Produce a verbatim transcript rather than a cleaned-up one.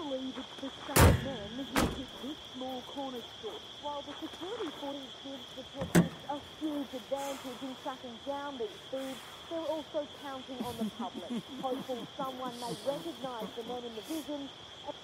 believe it's the same men who hit this small corner store. While the security footage gives detectives a huge advantage in tracking down these thieves, they're also counting on the public, hopeful someone may recognise the men in the vision